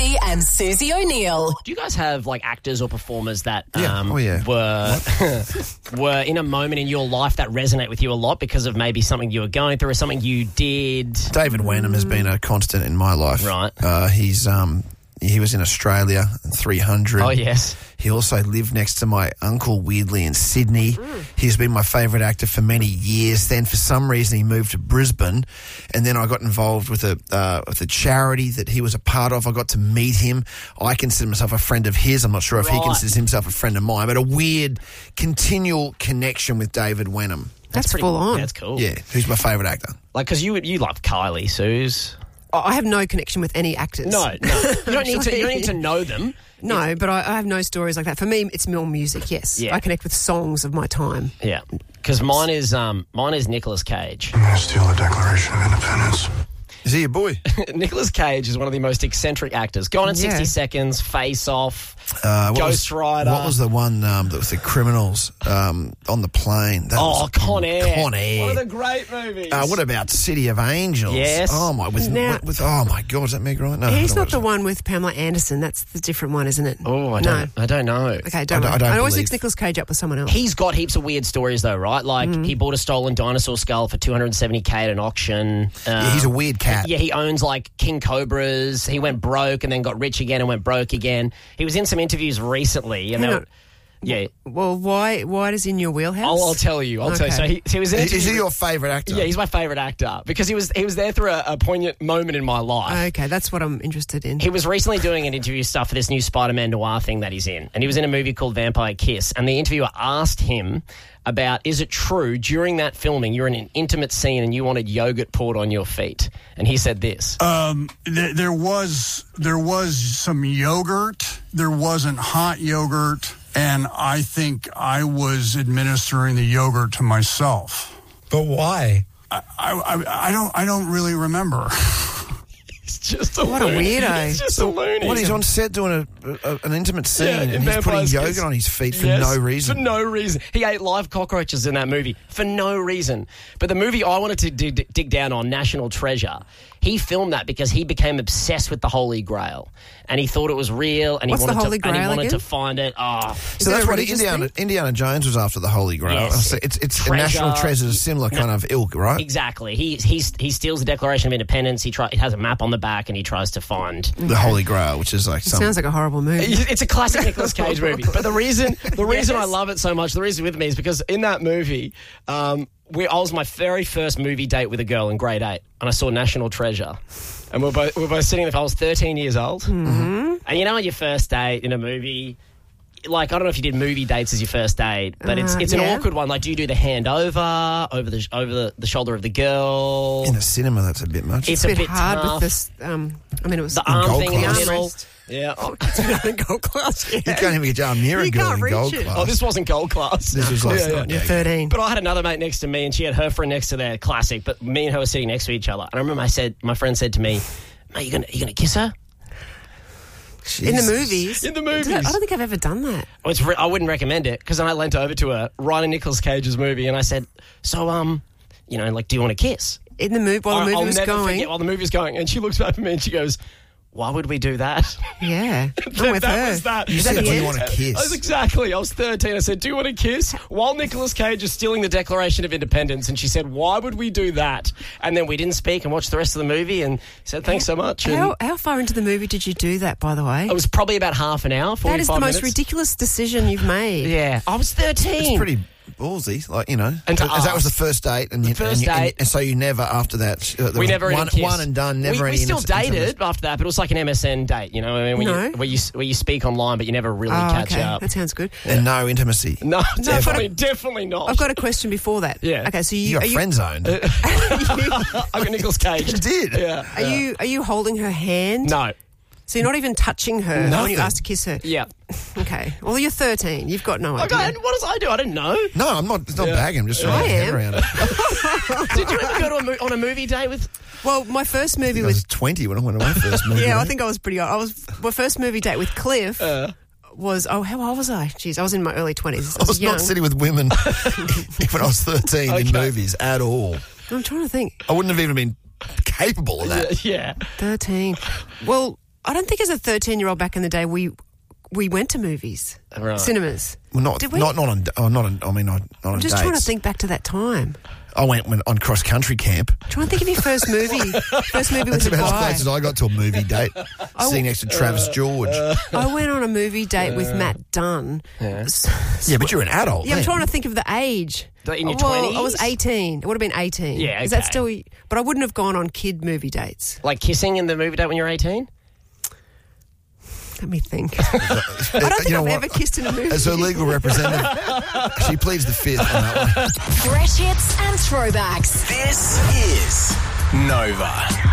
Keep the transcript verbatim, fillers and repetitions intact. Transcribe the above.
Brizzy and Susie O'Neill. Do you guys have like actors or performers that Yeah. um, Oh, yeah. were were in a moment in your life that resonate with you a lot because of maybe something you were going through or something you did? David Wenham has been a constant in my life. Right. Uh, he's um, he was in Australia, three hundred. Oh, yes. He also lived next to my uncle, weirdly, in Sydney. Mm. He's been my favourite actor for many years. Then, for some reason, he moved to Brisbane, and then I got involved with a uh, with a charity that he was a part of. I got to meet him. I consider myself a friend of his. I'm not sure if Right. he considers himself a friend of mine, but a weird, continual connection with David Wenham. That's, pretty, full on. That's cool. Yeah, who's my favourite actor. Like, because you you love Kylie, Suze. Oh, I have no connection with any actors. No, no. You don't need to. You don't need to know them. No, but I, I have no stories like that. For me, it's more music. Yes, Yeah. I connect with songs of my time. Yeah, because mine is um mine is Nicolas Cage. I'm going to steal the Declaration of Independence. Is he your boy? Nicolas Cage is one of the most eccentric actors. Gone in Yeah. sixty seconds, Face Off, Uh, what Ghost was, Rider. What was the one um, that was the criminals um, on the plane? That Oh, was, Con Air. Con Air. One of the great movies. Uh, what about City of Angels? Yes. Oh my, with, Now- with oh my God, is that Meg Ryan? No, He's I don't not the watch one with Pamela Anderson. That's the different one, isn't it? Oh, I no. don't. I don't know. Okay, don't. I don't- worry. I don't I always believe- mix Nicolas Cage up with someone else. He's got heaps of weird stories, though, right? Like Mm. he bought a stolen dinosaur skull for two hundred seventy k at an auction. Um, Yeah, he's a weird cat. Yeah, he owns like King Cobras. He went broke and then got rich again and went broke again. He was in some interviews recently, and Hang they on. were, yeah, Well, why? Why is in your wheelhouse? I'll, I'll tell you. I'll tell you. So Okay. he, so he was in. Is, is he interview- your favourite actor? Yeah, he's my favourite actor because he was he was there through a, a poignant moment in my life. Okay, that's what I'm interested in. He was recently doing an interview stuff for this new Spider-Man noir thing that he's in. And he was in a movie called Vampire Kiss. And the interviewer asked him about, is it true during that filming you're in an intimate scene and you wanted yogurt poured on your feet? And he said this. Um, th- there was there was some yogurt. There wasn't hot yogurt, and I think I was administering the yogurt to myself. But why? I I, I don't I don't really remember. He's just a What a loony. weirdo. He's just a loony. What, he's on set doing a, a, an intimate scene Yeah, in and he's putting Vampire's yogurt Kiss. on his feet for Yes, no reason. For no reason. He ate live cockroaches in that movie for no reason. But the movie I wanted to dig, dig down on, National Treasure, he filmed that because he became obsessed with the Holy Grail. And he thought it was real and he What's the wanted, Holy to, and he Grail wanted again? to find it. Oh, So it that's a what religious Indiana, thing? Indiana Jones was after the Holy Grail. Yes. So it's it's Treasure. a national treasure, a similar kind of ilk, right? exactly. He, he, he steals the Declaration of Independence. He try, it has a map on the back and he tries to find... The Holy Grail, which is like some. Sounds like a horrible movie. It's a classic Nicolas Cage movie. But the reason the reason I love it so much, the reason with me is because in that movie, um, we, I was my very first movie date with a girl in grade eight, and I saw National Treasure. And we're both, we're both sitting there. I was thirteen years old. Mm-hmm. And you know, on your first date in a movie, like, I don't know if you did movie dates as your first date, but it's Uh, it's an yeah. awkward one. Like, do you do the hand over, over the over the, the shoulder of the girl? In a cinema, that's a bit much. It's It's a a bit, bit hard tough. with this. Um, I mean, it was The arm gold thing in the class. middle. Armrest. Yeah. Oh, gold class. Yeah. you can't even get your arm near a You girl can't in reach gold it. class. oh, this wasn't gold class. This was like, Yeah, yeah. You're thirteen. But I had another mate next to me, and she had her friend next to their classic. But me and her were sitting next to each other. And I remember I said, my friend said to me, "Mate, you gonna you gonna kiss her?" In the Jesus. movies. In the movies. I don't think I've ever done that. Well, it's re- I wouldn't recommend it because then I leant over to her, right in Nicolas Cage's movie, and I said, "So, um, you know, like, do you want to kiss?" In the movie, while the I- movie I'll was never going. forget while the movie was going, and she looks back at me and she goes, "Why would we do that?" Yeah, that I'm with that her. was that. You Is said, that "Do the you end? want to kiss?" I was exactly. I was thirteen. I said, "Do you want to kiss?" While Nicolas Cage is stealing the Declaration of Independence, and she said, "Why would we do that?" And then we didn't speak and watched the rest of the movie, and said, "Thanks so much." And How, how far into the movie did you do that, by the way? it was probably about half an hour. That is the forty-five most minutes. ridiculous decision you've made. Yeah, I was thirteen. It's pretty ballsy, like, you know. And to As that was ask. the first date, and, you, First and, you- and, date. and so you never after that. Uh, there we was never one, even kissed. one and done. Never. We, we any still innocent- dated after that, but it was like an M S N date. You know, what I mean, where, No. you, where you where you speak online, but you never really Oh, catch okay. up. That sounds good. and no intimacy. No, I've got definitely, a- definitely not. I've got a question before that. Yeah. Okay, so you, You are got you, friend zoned. I got Nicolas Cage. You did. Yeah. are you are you holding her hand? No. So you're not even touching her when Nothing. you ask to kiss her. Yeah. Okay. Well, you're thirteen. You've got no I idea. got, what does I do? I didn't know. No, I'm not. It's not Yeah. bagging. I'm just I trying to get am. around it. Did you ever go to a mo- on a movie date with? Well, my first movie I was was twenty when I went away first movie. yeah. I think I was pretty old. I was my first movie date with Cliff. Uh. Was oh how old was I? Jeez, I was in my early twenties. I was young. not sitting with women when I was thirteen Okay. in movies at all. I'm trying to think. I wouldn't have even been capable of that. Yeah. Thirteen. Well, I don't think as a thirteen-year-old back in the day we we went to movies, Right. cinemas. Well, not Did we? not not on oh, not on. I mean, not, not on I'm just dates. trying to think back to that time. I went when, on cross country camp. Trying to think of your first movie. First movie was That's about as Dubai. close as I got to a movie date. Sitting next to Travis George. I went on a movie date with Matt Dunn. Yeah. yeah, but you're an adult. Yeah, I'm then. trying to think of the age. Like in your well, twenties? I was eighteen. It would have been eighteen. Yeah, Is that okay. still... But I wouldn't have gone on kid movie dates. Like kissing in the movie date when you're eighteen? Let me think. I don't think You know I've what? ever kissed in a movie. As her legal representative, she pleads the fifth on that one. Fresh hits and throwbacks. This is Nova.